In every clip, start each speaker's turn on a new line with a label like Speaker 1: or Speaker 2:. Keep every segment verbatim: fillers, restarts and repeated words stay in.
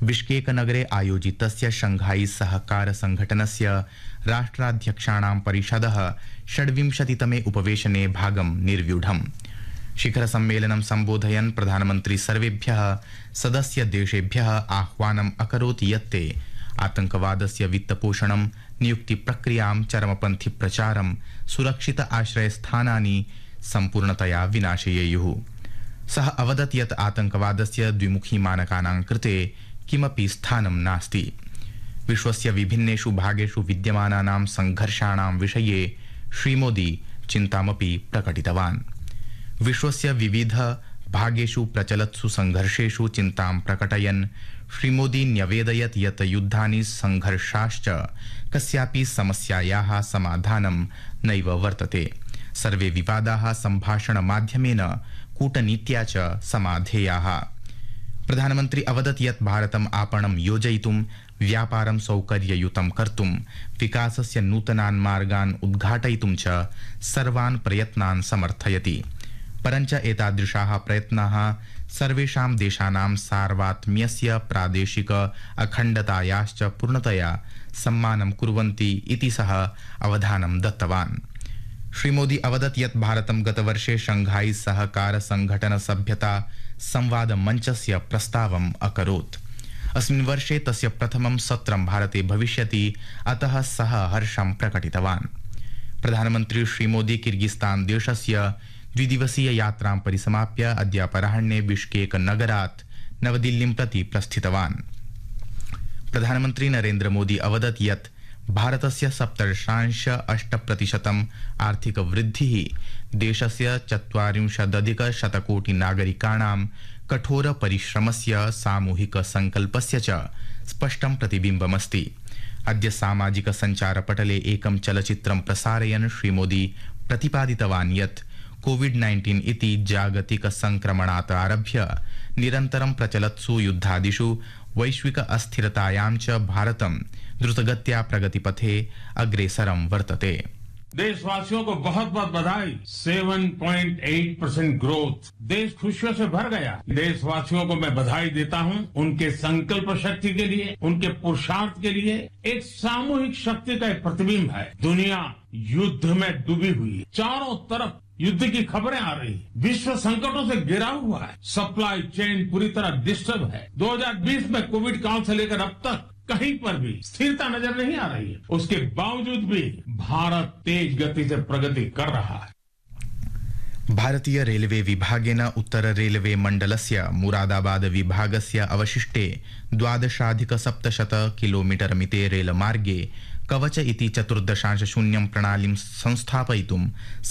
Speaker 1: Bishkek नगरे आयोजितस्य Shanghai सहकार संघटनस्य राष्ट्राध्यक्षाणां परिषदः षड्विंशतितमे उपवेशने भागं निर्व्यूढम्। शिखर सम्मेलनं सम्बोधयन् प्रधानमन्त्री सर्वेभ्यः सदस्य देशेभ्यः आह्वानम् अकरोत् यत्ते आतंकवादस्य वित्तपोषणं, नियुक्ति प्रक्रियां, चरमपन्थी प्रचारं, सुरक्षित आश्रयस्थानानि सम्पूर्णतया विनाशयेयुः। सः अवदत् यत् आतंकवादस्य द्विमुखी मानकानां कृते किमपि स्थानं नास्ति। विश्वस्य विभिन्नेषु भागेषु विद्यमानानां संघर्षाणां विषये श्रीमोदी चिन्तामपि प्रकटितवान्। विश्वस्य विविध भागेषु प्रचलत्सु संघर्षेषु चिन्तां प्रकटयन् श्रीमोदी न्यवेदयत् यत् युद्धानि संघर्षाश्च कस्यापि समस्यायाः समाधानं नैव वर्तते। सर्वे विवादाः सम्भाषणमाध्यमेन, कूटनीत्या च समाधेयाः। प्रधानमन्त्री अवदत् यत् भारतम् आपणं योजयितुं, व्यापारं सौकर्ययुतं कर्तुं, विकासस्य नूतनान् मार्गान् उद्घाटयितुं च सर्वान् प्रयत्नान् समर्थयति। परञ्च एतादृशाः प्रयत्नाः सर्वेषां देशानां सार्वभौमत्वस्य, प्रादेशिक अखण्डतायाश्च पूर्णतया सम्मानं कुर्वन्ति इति सः अवधानं दत्तवान्। श्रीमोदी अवदत् यत् भारतं गतवर्षे शंघाई सहकार संघटन सभ्यता संवाद मञ्चस्य प्रस्तावम् अकरोत्। अस्मिन् वर्षे तस्य प्रथमं सत्रं भारते भविष्यति, अतः सः हर्षं प्रकटितवान्। प्रधानमन्त्री श्रीमोदी किर्गिस्तान देशस्य द्विदिवसीय यात्रां परिसमाप्य अद्य अपराह्णे बिश्केक नगरात् नवदिल्लीं प्रति प्रस्थितवान्। प्रधानमन्त्री नरेन्द्र मोदी अवदत् यत् भारतस्य सप्तदशांश अष्ट प्रतिशतम् आर्थिक वृद्धिः देशस्य चत्वारिंशदधिक शतकोटि नागरिकाणां कठोर परिश्रमस्य, सामूहिक संकल्पस्य च स्पष्टं प्रतिबिम्बमस्ति। अद्य सामाजिक सञ्चारपटले एकं चलचित्रं प्रसारयन् श्रीमोदी प्रतिपादितवान् यत् कोविड नाइन्टीन इति जागतिक संक्रमणात् आरभ्य निरन्तरं प्रचलत्सु युद्धादिषु वैश्विक अस्थिरतायां च भारतं द्रुतगत्या प्रगतिपथे अग्रेसरं वर्तते।
Speaker 2: देशवासियों को बहुत बहुत बधाई। सात पॉइंट आठ परसेंट ग्रोथ, देश खुशियों से भर गया। देशवासियों को मैं बधाई देता हूं उनके संकल्प शक्ति के लिए, उनके पुरुषार्थ के लिए। एक सामूहिक शक्ति का एक प्रतिबिंब है। दुनिया युद्ध में डूबी हुई है, चारों तरफ युद्ध की खबरें आ रही है, विश्व संकटों से घिरा हुआ है, सप्लाई चेन पूरी तरह डिस्टर्ब है। दो हज़ार बीस में कोविड काल से लेकर अब तक कहीं पर भी स्थिरता नजर नहीं आ रही है। उसके बावजूद भी भारत तेज गति से प्रगति कर रहा है।
Speaker 1: भारतीय रेलवे विभागेन उत्तर रेलवे मण्डलस्य मुरादाबाद विभागस्य अवशिष्टे द्वादशाधिक सप्तशत किलोमीटर मिते रेलमार्गे कवच इति चतुर्दशांश शून्यं प्रणालीं संस्थापयितुं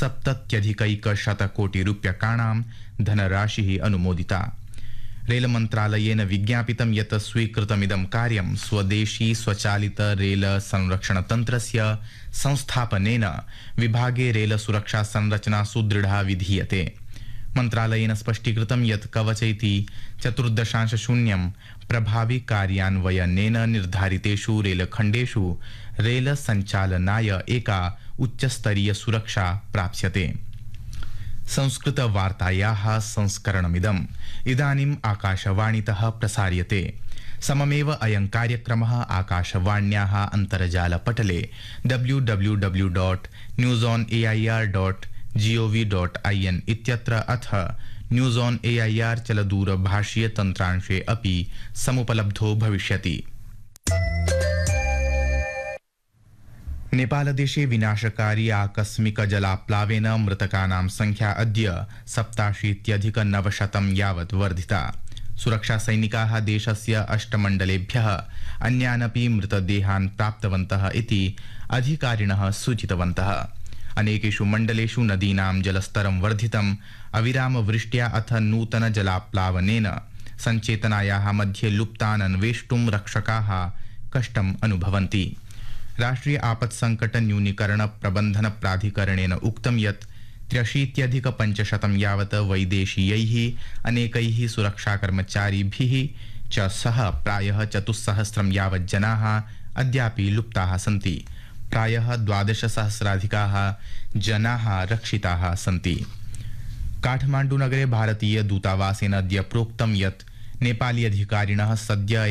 Speaker 1: सप्तत्यधिकैकशतकोटिरूप्यकाणां धनराशिः अनुमोदिता। रेलमन्त्रालयेन विज्ञापितं यत् स्वीकृतमिदं कार्यं स्वदेशी स्वचालित रेल संरक्षणतन्त्रस्य संस्थापनेन विभागे रेल सुरक्षा संरचना सुदृढा विधीयते। मन्त्रालयेन स्पष्टीकृतं यत् कवच इति चतुर्दशांश शून्यं प्रभावी कार्यान्वयनेन निर्धारितेषु रेलखण्डेषु रेल सञ्चालनाय एका उच्चस्तरीय सुरक्षा प्राप्स्यते। संस्कृत वार्तायाः संस्करणमिदम् इदानीम् आकाशवाणीतः प्रसार्यते। सममेव अयं कार्यक्रमः आकाशवाण्याः अन्तर्जालपटले W W W dot news on A I R dot G O V dot I N इत्यत्र अथ news on A I R चलदूरभाषीय तन्त्रांशे अपि समुपलब्धो भविष्यति। नेपालदेशे विनाशकारी आकस्मिक जलाप्लावेन मृतकानां संख्या अद्य सप्ताशीत्यधिक नवशतं यावत् वर्धिता। सुरक्षा सैनिकाः देशस्य अष्टमण्डलेभ्यः अन्यानपि मृतदेहान् प्राप्तवन्तः इति अधिकारिणः सूचितवन्तः। अनेकेषु मण्डलेषु नदीनां जलस्तरं वर्धितम्। अविरामवृष्ट्या अथ नूतन जलाप्लावनेन सञ्चेतनायाः मध्ये लुप्तान् अन्वेष्टुं रक्षकाः कष्टम् अनुभवन्ति। राष्ट्रिय आपत्संकट न्यूनीकरण प्रबंधन प्राधिकरणेन उक्तं यत् त्र्यशीत्यधिक पञ्चशतं यावत् वैदेशीयैः अनेकैः सुरक्षाकर्मचारिभिः च सह प्रायः चतुस्सहस्रं यावत् जनाः अद्यापि लुप्ताः सन्ति। प्रायः द्वादशसहस्राधिकाः जनाः रक्षिताः सन्ति। काठमाण्डु नगरे भारतीय दूतावासेन अद्य प्रोक्तं यत् नेपाली अधिकारिणः सद्य